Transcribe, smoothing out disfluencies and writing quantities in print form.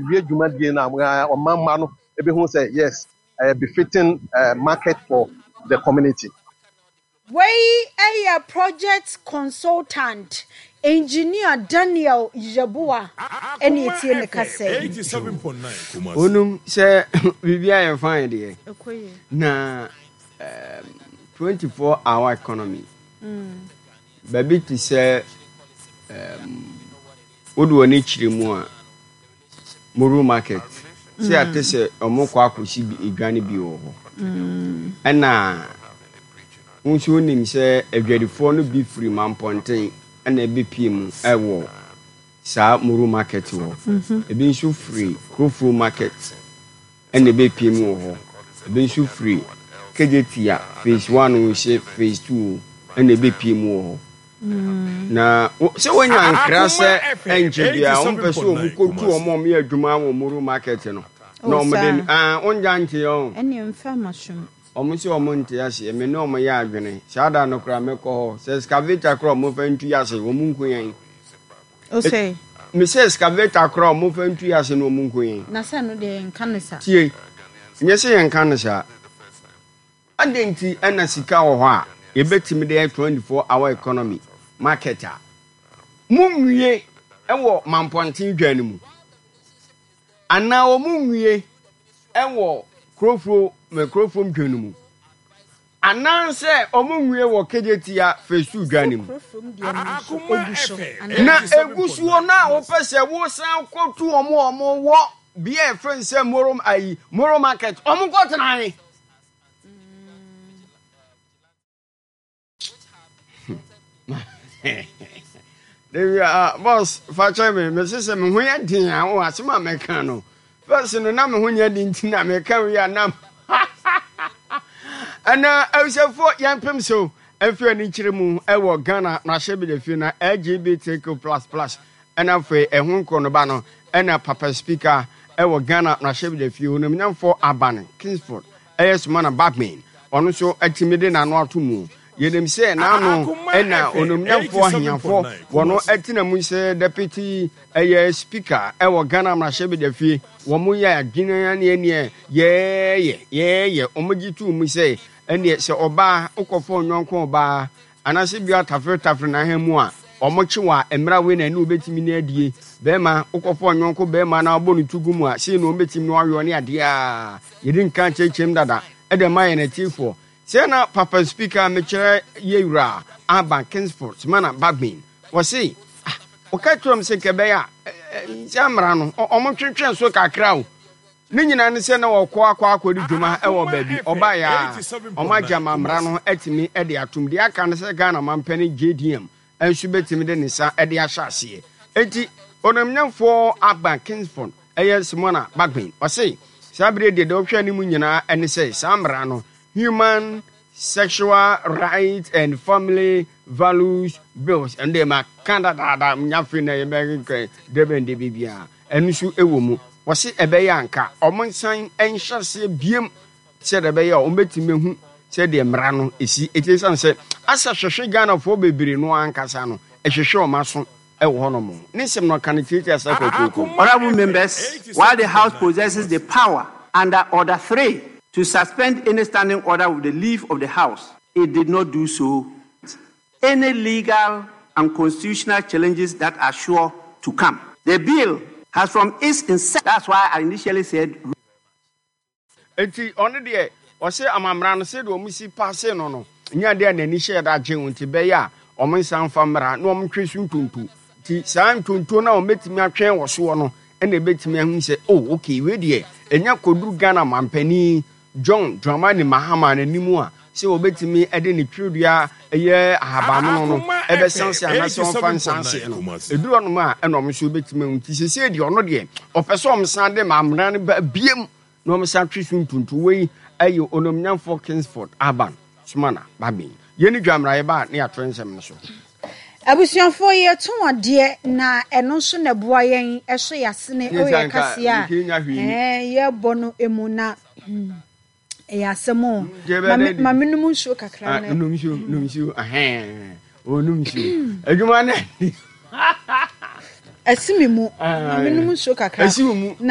we Jumadie na or man who say yes, befitting market for the community. Way a project consultant, engineer Daniel Jabua, any etienne kase. 87.9. Onum say we are fine there. Na 24-hour economy. Baby to say wodu ani chire mu a Muru market. Say atese omokwa akosi edwane bi wo ho. Ana unso nim say adwadifo no bi free mamponten ana be piem ewo sa Muru market wo. Ebi nso free Krofro market ana be piem wo ho. Ebi nso free KJT phase 1 we say phase 2 ana be piem wo ho. Na so when you ankra say enje bia on person o mukotu omom ye adwuma wo Muru market no no mo den onja nte on ene mfa mashum omo se omo nte ase me no mo ya adwene sada no kra me ko se excavator kra mo fa ntu ase wo mu nkoyan o say me se excavator kra mo fa ntu ase no mo nkoyan na se no de nkanesa tie nye se ye nkanesa adenti ana sika wo ho a ye betimi de 24-hour economy marketer munwie ewo mampontin dwane mu ana o munwie ewo Krofro dwane mu ana se o munwie wo kejetia fesu dwane mu na egusuo na wo pese wo san kotu omo wo bia friend say Muru market omo kotenai boss, facha me say me ho ya din a wo asema meka no. First no na me ho nya din tin na meka wi anam. Ana awsefo yampem so afia ni kire mu ewo Ghana na hye de fi na LGBTQ++ ana fe ehun kro no ba no ana papa speaker ewo Ghana na hye de fi onum nyamfo abane Kingsford Ayesuma na Batman ono so atimide na no atomu yenem se na no ena onumnyamfo ahiafo wono atina mu se deputy speaker ewo Ghana na hye de fi wo mu ya adwina ne ene ye omogitu mu se ene se oba ukofo nyonko oba anase bia tafre na hemu a omochiwa emra we na ne obetimi na adie bema ukofo nyonko bema na abonu tugumu a se no obetimi no awe ne ade a yedi nkan chechem dada edema na tifo Sena papa speaker mechere yewura Aba Kingsford mana Bagmin wose o ka trom se kebeya jamra no omo twetwe so kakra o ni nyina ne se na wo kwa akodi dwuma e wo baabi oba ya omaja mamra no etimi e de atum de aka ne se Ghana mampani JDM ensu betimi de nisa e de ahase enti onamnyamfo Aba Kingsford Simona Bagmin wose sabre de hwe ni mu nyina ene se samra no Human Sexual Rights and Family Values Bills and they ma Canada nyafina yebeke debende bibia enusu ewomu wose ebeya anka omonsan enhyase biem se debeya ombetime hu se de mra no esi etisan se asa hwehwe Ghana fo bebiri no ankasa no ehwehwe omaso ewo honomo nisem no kanititi asa kokoko. Honorable members, while the House possesses the power under Order 3 to suspend any standing order with the leave of the House, it did not do so. Any legal and constitutional challenges that are sure to come. The bill has from its inception. That's why I initially said. Eti on the ose amamra no se do musi passe no nya de na ni share da gye unti be ya o mun san famra no o twetsu ntuntu ti san ntuntu na o metimi atwen wo so no e na betimi ahu se oh okay we de enya koduru Ghana mampani John Dramani Mahama na nimu a se obetimi ede ne twedua eye ahabamu no ebe sanse anaso fansanse no eduro no ma enom so obetimi unti sese de ono de opeso omsan de mamra ne biem no omsan twisu ntuntu we ayo onomnyamfo Kingsford Aban Sumana Babi yeni dwamra ye ba ne atwensem no so abusuafo ye ton ade na eno so na boa yen eso yasene o ye kase a ye bono emuna ya semo ma menum nso kakra na numshu o numshu adwuma ne asimi mu ma menum nso kakra